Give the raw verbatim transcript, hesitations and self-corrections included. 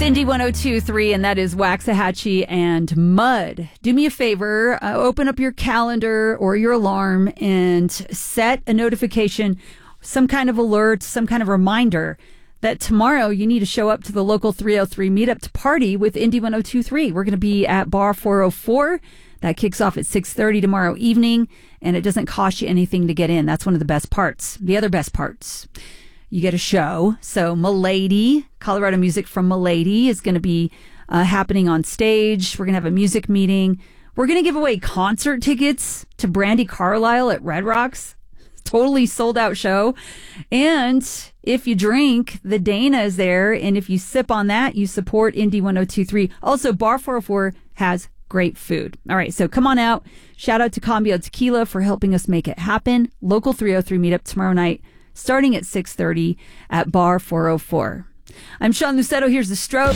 Indy one oh two point three, and that is Waxahachie and Mud. Do me a favor, uh, open up your calendar or your alarm and set a notification, some kind of alert, some kind of reminder that tomorrow you need to show up to the local three oh three meetup to party with Indy one oh two point three. We're going to be at Bar four oh four. That kicks off at six thirty tomorrow evening, and it doesn't cost you anything to get in. That's one of the best parts. The other best parts, you get a show. So Milady, Colorado music from Milady, is going to be uh, happening on stage. We're going to have a music meeting. We're going to give away concert tickets to Brandi Carlile at Red Rocks. Totally sold out show. And if you drink, the Dana is there. And if you sip on that, you support Indy one oh two point three. Also, Bar four oh four has great food. All right, so come on out. Shout out to Cambio Tequila for helping us make it happen. Local three oh three meetup tomorrow night, starting at six thirty at Bar four oh four. I'm Sean Lucetto. Here's the stroke.